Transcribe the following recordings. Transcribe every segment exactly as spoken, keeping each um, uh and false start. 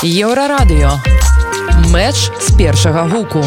Еўрарадыё. Мэч з першага гуку.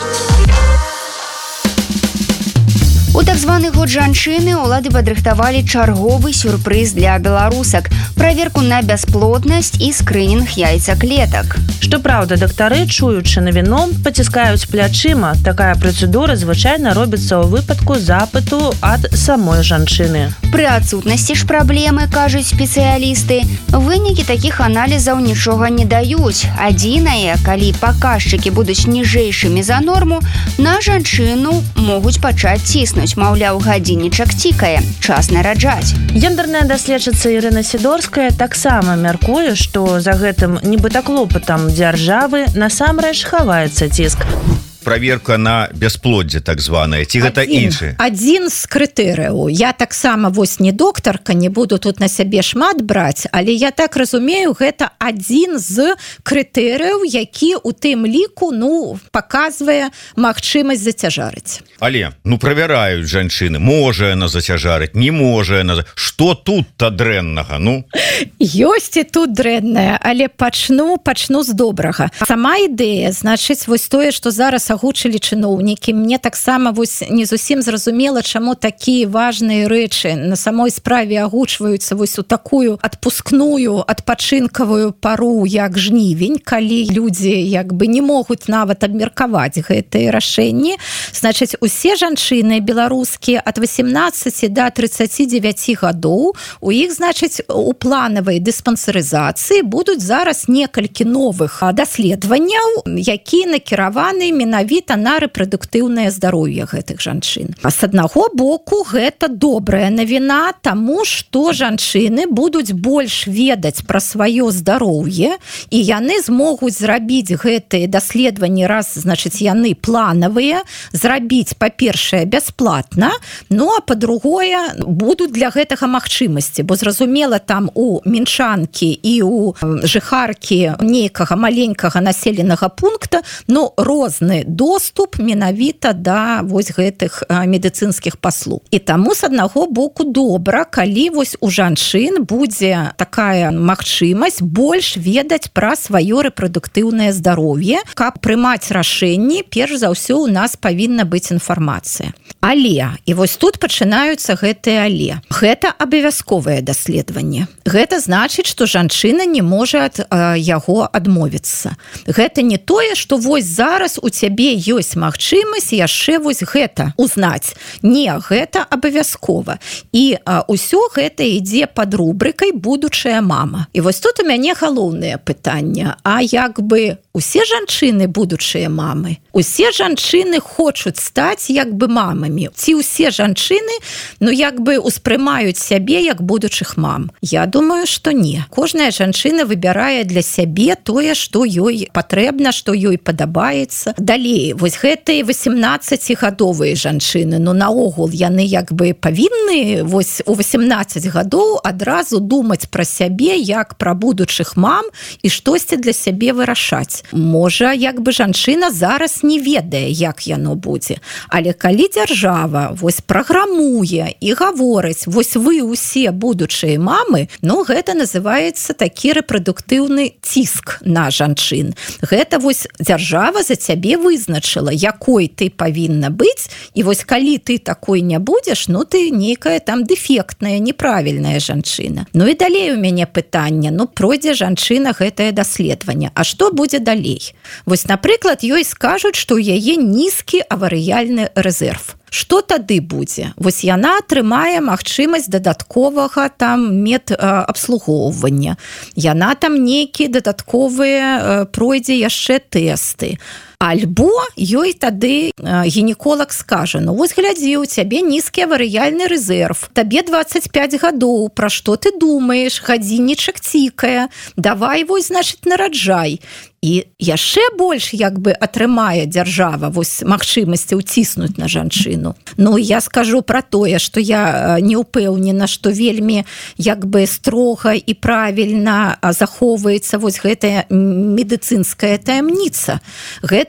У так званы год жанчыны ўлады падрыхтавалі чарговы сюрпрыз для беларусак – праверку на бясплоднасць і скрынінг яйцаклетак. Што праўда, дактары, чуючы навіну, паціскаюць плячыма. Такая працэдура звычайна робіцца ў выпадку запыту ад самой жанчыны. Пры адсутнасці ж праблемы, кажуць спецыялісты, вынікі такіх аналізаў нічога не даюць. Адзінае, калі паказчыкі будуць ніжэйшымі за норму, на жанчыну могуць пачаць ціснуць. Маўляў, гадзіннічак цікае, час нараджаць. Гендерная даследчыца Ірына Сідорская таксама мяркуе, што за гэтым нібыта клопатам дзяржавы насамрэч хаваецца ціск. Праверка на бясплоддзе, так званая, ці гэта іншы? Адзін з крытэрыяў. Я таксама, вось не доктарка, не буду тут на сябе шмат браць, але я так разумею, гэта адзін з крытэрыяў, які ў тым ліку, ну, паказвае магчымасць зацяжарыць. Але, ну, правяраюць жанчыны, можа яна зацяжарыць, не можа яна... Што тут-то дрэннага, ну? Ёсць і тут дрэннае, але пачну, пачну з добрага. Сама ідэя, значыць, вось тое, што зараз агучылі чыноўнікі, мне таксама вось не зусім зразумела, чаму такія важныя рэчы на самой справе агучваюцца вось у такую адпускную, адпачынкавую пару, як жнівень, калі людзі як бы не могуць нават абмеркаваць гэтыя рашэнні. Значыць, усе жанчыны беларускія ад васемнаццаці да трыццаці дзевяці гадоў, у іх, значыць, у планавай дыспансерызацыі будуць зараз некалькі новых даследаванняў, якія накіраваны менавіта менавіта на рэпрадуктыўнае здароўе гэтых жанчын. А з аднаго боку, гэта добрая навіна, таму што жанчыны будуць больш ведаць пра сваё здароўе, і яны змогуць зрабіць гэтыя даследаванні, раз, значыць, яны планавыя, зрабіць, па-першае, бясплатна, ну, а па-другое, будуць для гэтага магчымасці, бо, зразумела, там у мінчанкі і у жыхаркі нейкага маленькага населенага пункта, ну, розны доступ менавіта да вось гэтых медыцынскіх паслуг. І таму з аднаго боку добра, калі вось у жанчын будзе такая магчымасць больш ведаць пра сваё рэпрадуктыўнае здароўе, каб прымаць рашэнні, перш за ўсё у нас павінна быць інфармацыя. Але, і вось тут пачынаюцца гэтыя але. Гэта абавязковае даследаванне. Гэта значыць, што жанчына не можа ад яго адмовіцца. Гэта не тое, што вось зараз у цябе ёсць магчымасць яшчэ вось гэта узнаць. Не, гэта абавязкова. І а, ўсё гэта ідзе пад рубрыкай «Будучая мама». І вось тут у мяне галоўнае пытанне. А як бы усе жанчыны будучыя мамы? Усе жанчыны хочуць стаць як бы мамамі. Ці ўсе жанчыны, ну як бы успрымаюць сябе як будучых мам? Я думаю, што не. Кожная жанчына выбірае для сябе тое, што ёй патрэбна, што ёй падабаецца. Далей, вось гэтыя васемнаццацігадовыя жанчыны, ну наогул яны як бы павінны вось у васемнаццаць гадоў адразу думаць пра сябе як пра будучых мам і штосьці для сябе вырашаць. Можа, як бы жанчына зараз не ведае, як яно будзе. Але калі дзяржава вось праграмуе і гаворыць, вось вы усе будучыя мамы, ну гэта называецца такі рэпрадуктыўны ціск на жанчын. Гэта вось дзяржава за цябе вызначыла, якой ты павінна быць, і вось калі ты такой не будзеш, ну ты нейкая там дэфектная, неправільная жанчына. Ну і далей у мяне пытанне, ну пройдзе жанчына гэтае даследаванне, а што будзе далей? Вось, напрыклад, ёй скажуць, што ў яе нізкі аварыяльны рэзерв. Што тады будзе? Вось яна атрымае магчымасць дадатковага там медабслугоўвання. Яна там нейкія дадатковыя пройдзе яшчэ тэсты. Альбо ёй тады гінеколог скажа, ну вось глядзі, у цябе нізкі аварыяльны рэзерв, табе дваццаць пяць гадоў, пра што ты думаеш, гадзіннічак цікае, давай вось, значыць, нараджай. І яшчэ больш як бы атрымае дзяржава вось магчымасці ўціснуць на жанчыну. Ну, я скажу пра тое, што я не ўпэўнена, што вельмі як бы строга і правільна захоўваецца вось гэтая медыцынская таямніца. Гэта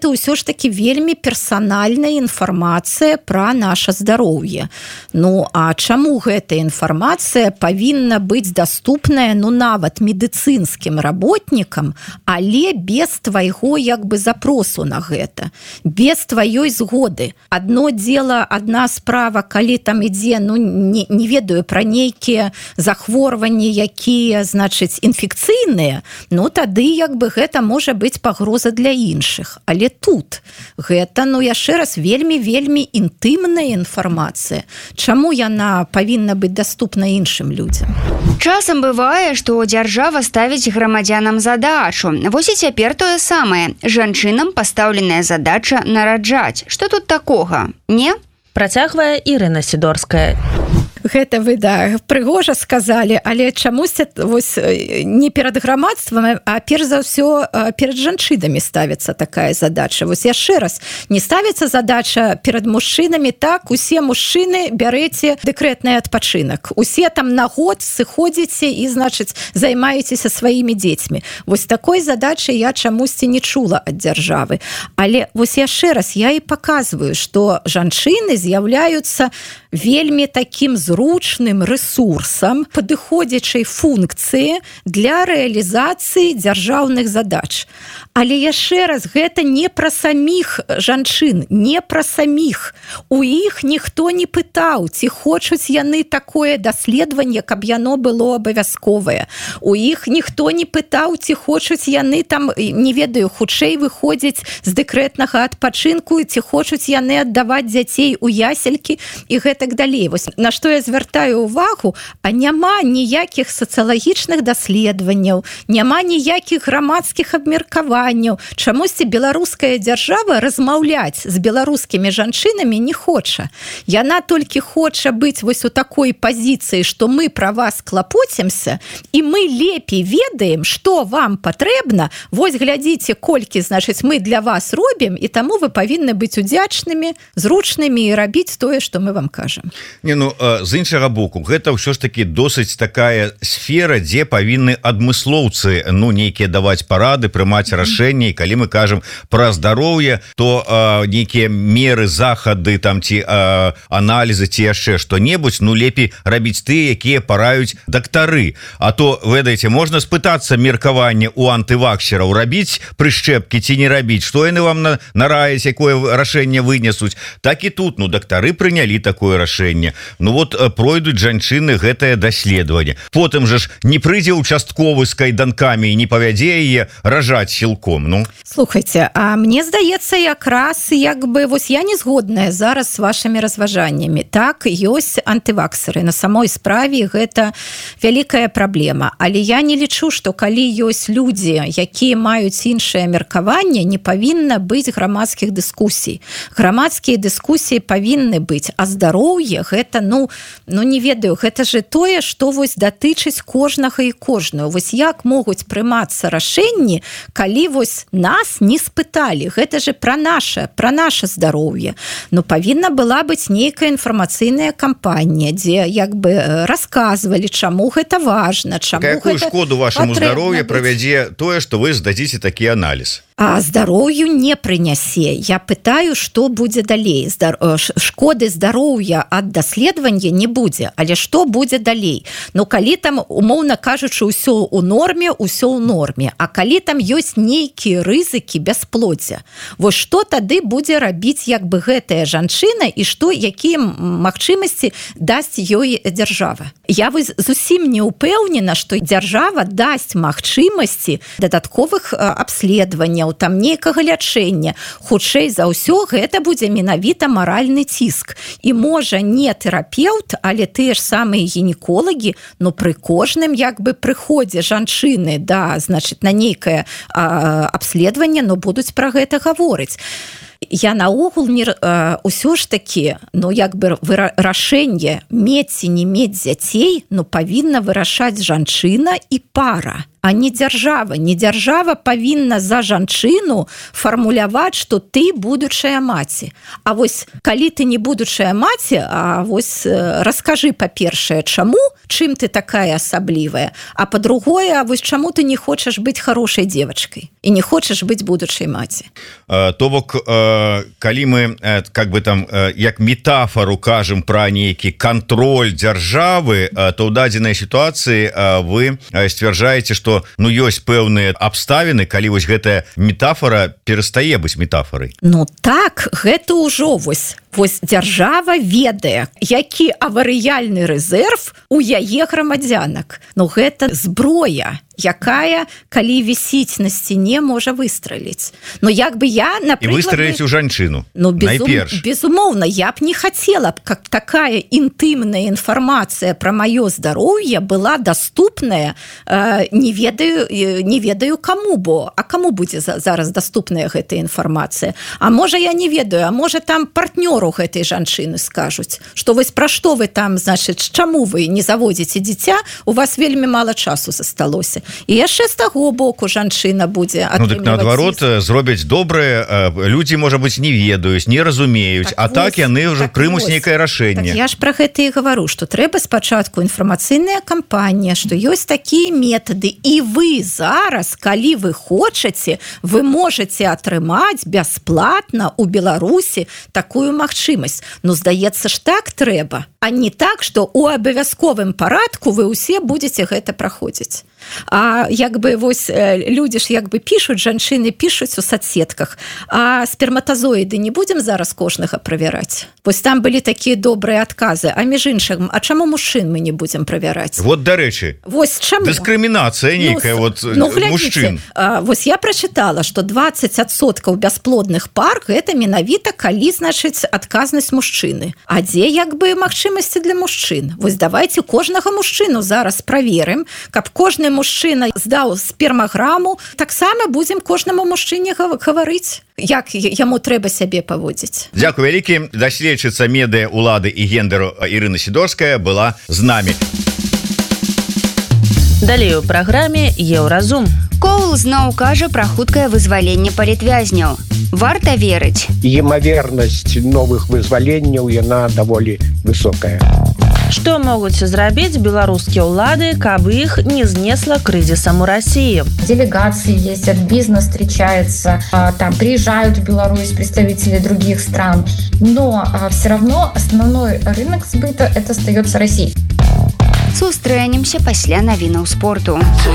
гэта ўсё ж таки вельмі персанальная інфармацыя пра наше здароўе. Ну а чаму гэта інфармацыя павінна быць доступная ну нават медыцынскім работнікам, але без твайго як бы запросу на гэта, без тваёй згоды. Адно дело, адна справа, калі там ідзе, ну не, не ведаю пра нейкія захворванні, якія, значыць, інфекцыйныя, ну тады як бы гэта можа быць пагроза для іншых. Але тут гэта, ну яшчэ раз, вельмі-вельмі інтымная інфармацыя. Чаму яна павінна быць доступна іншым людзям? Часам бывае, што дзяржава ставіць грамадзянам задачу. Вось і цяпер тое самае. Жанчынам пастаўленая задача нараджаць. Што тут такога? Не? Працягвае Ірына Сідорская. Гэта вы, да, прыгожа сказалі, але чамусьці вось не перад грамадствам, а перш за ўсё перад жанчынамі ставіцца такая задача. Вось яшчэ раз, не ставіцца задача перад мужчынамі, так, усе мужчыны бярэце дэкрэтны адпачынак. Усе там на год сыходзіце і, значыць, займаецеся сваімі дзецьмі. Вось такой задачы я чамусьці не чула ад дзяржавы. Але вось яшчэ раз, я і паказваю, што жанчыны з'яўляюцца вельмі такім зручным ресурсам, падыходзячай функцыі для рэалізацыі дзяржаўных задач. Але яшчэ раз, гэта не пра саміх жанчын, не пра саміх. У іх ніхто не пытаў, ці хочуць яны такое даследаванне, каб яно было абавязковае. У іх ніхто не пытаў, ці хочуць яны там, не ведаю, хутчэй выходзіць з дэкрэтнага адпачынку, ці хочуць яны аддаваць дзяцей у яселькі і гэтак далей. Вось на што я звяртаю увагу, а няма ніякіх сацыялагічных даследаванняў, няма ніякіх грамадскіх абмеркаванняў. Чамусьці беларуская дзяржава размаўляць з беларускімі жанчынамі не хоча. Яна толькі хоча быць вось у такой пазіцыі, што мы пра вас клапоцімся, і мы лепей ведаем, што вам патрэбна. Вось глядзіце, колькі, значыць, мы для вас робім, і таму вы павінны быць удзячнымі, зручнымі і рабіць тое, што мы вам кажам. Не, ну, з іншага боку, гэта ўсё ж таки досыць такая сфера, дзе павінны адмыслоўцы, ну, нейкія даваць парады, прымаць рашэнні. Калі мы кажам пра здароўе, то а, нейкія меры, захады, там, ці а, аналізы, ці яшчэ што-небудзь, ну, лепей рабіць тыя, якія параюць дактары. А то, ведаеце, можна спытацца меркаванне у антываксераў, рабіць прышчэпкі ці не рабіць, што яны вам на, нараяць, якое рашэнне вынесуць. Так і тут, ну, дактары прынялі такое рашэнне. Ну вот пройдуць жанчыны гэтае даследаванне. Потым жа ж не прыйдзе участковы з кайданкамі і не павядзе яе ражаць сілком. Ну слухайте, а мне здаецца, якраз як бы вось я не згодная зараз з вашымі разважаннямі. Так, ёсць антываксеры. На самой справе гэта вялікая праблема. Але я не лічу, што калі ёсць людзі, якія маюць іншае меркаванне, не павінна быць грамадскіх дыскусій. Грамадскія дыскусіі павінны быць, а здароўе гэта, ну, ну не ведаю, гэта же тое, што вось датычыць кожнага і кожную. Вось як могуць прымацца рашэнні, калі вось нас не спыталі. Гэта же пра наша, пра наша здароўе. Ну, павінна была быць нейкая інфармацыйная кампанія, дзе як бы расказвалі, чаму гэта важна, чаму Какую гэта шкоду вашаму здароўю быць. правядзе тое, што вы здадзіце такі аналіз? А здароўю не прынясе. Я пытаю, што будзе далей. Здар... Шкоды здароўя ад даследавання не будзе. Але што будзе далей? Ну, калі там, умоўна кажучы, ўсё ў норме, ўсё ў норме. А калі там ёсць нейкія рызыкі бясплоддзя, вось што тады будзе рабіць як бы гэтая жанчына і што, якія магчымасці дасць ёй дзяржава? Я вось зусім не ўпэўнена, што дзяржава дасць магчымасці дадатковых абследаванняў, там нейкага лячэння. Хутчэй за ўсё гэта будзе менавіта маральны ціск. І можа не тэрапеўт, але тыя ж самыя гінеколагі, ну пры кожным як бы прыходзе жанчыны, да, значыць, на нейкае а, абследаванне, ну будуць пра гэта гаворыць. Я наогул не ўсё ж такі, ну як бы рашэнне мець ці не мець дзяцей, ну павінна вырашаць жанчына і пара. а не дзяржава. Не дзяржава павінна за жанчыну фармуляваць, што ты будучая маці. А вось калі ты не будучая маці, а вось раскажы, па-першае, чаму, чым ты такая асаблівая, а па-другое, а вось чаму ты не хочаш быць хорошай девачкай і не хочаш быць будучай маці. То бок, калі мы как бы там як метафору кажам пра нейкі кантроль дзяржавы, то ў дадзенай сітуацыі вы сцвярджаеце, што ну ёсць пэўныя абставіны, калі вось гэтая метафора перастае быць метафорай. Ну так, гэта ўжо вось вось дзяржава ведае, які аварыяльны рэзерв у яе грамадзянак. Ну гэта зброя, якая, калі вісіць на сцяне, можа выстраліць. Ну як бы я, напрыклад... І выстраліць у жанчыну, ну, безум... найперш. Безумоўна, я б не хацела, как такая інтымная інфармацыя пра маё здароўе была даступная, э, не ведаю, э, не ведаю каму, бо, а каму будзе за, зараз даступная гэтая інфармацыя? А можа, я не ведаю, а можа, там партнёру гэтай жанчыны скажуць, што вось пра што вы там, значыць, чаму вы не заводзіце дзіця, у вас вельмі мала часу засталося. І яшчэ з таго боку жанчына будзе атрымліваць. Ну, так наадварот, зробяць добрае, людзі, можа быць, не ведаюць, не разумеюць, так, а вось, так яны ўжо так прымуць нейкае рашэнне. Так я ж пра гэта і гавару, што трэба спачатку інфармацыйная кампанія, што ёсць такія метады, і вы зараз, калі вы хочаце, вы можаце атрымаць бясплатна ў Беларусі такую магчымасць. Ну, здаецца ж, так трэба, а не так, што ў абавязковым парадку вы ўсе будзеце гэта праходзіць. А як бы вось людзі ж як бы пішуць, жанчыны пішуць у соцсетках, а сперматазоіды не будзем зараз кожнага правяраць. Вось там былі такія добрыя адказы, а між іншым, а чаму мужчын мы не будзем правяраць? Вот, дарэчы, вось чаму? Дыскрымінацыя нейкая, ну, вот ну, мужчын. А, вось я прачытала, што дваццаць адсоткаў бясплодных пар гэта менавіта калі, значыць, адказнасць мужчыны. А дзе як бы магчымасці для мужчын? Вось давайте кожнага мужчыну зараз праверым, каб кожны мужчына здаў спермаграму, таксама будзем кожнаму мужчыне гаварыць, як яму трэба сябе паводзіць. Дзякуй вялікі. Даследчыца медыа, улады і гендеру Ірына Сідорская была з намі. Далей у праграме Еўразум. Коул зноў кажа пра хуткае вызваленне палітвязняў. Варта верыць. Імавернасць новых вызваленняў яна даволі высокая. Што могуць зрабіць беларускія ўлады, каб іх не знесла крызісам у России? Делегации ездят, бизнес встречается, там приезжают в Беларусь представители других стран, но все равно основной рынок сбыта это остается Россия. Сустрэнемся пасля навінаў спорту.